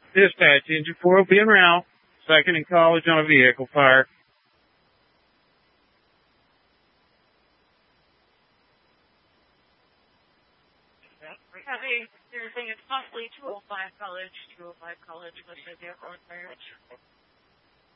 Dispatch, engine 4 will be en route. Second in college on a vehicle fire. Heavy, everything is possibly 205 college, listed vehicle fire.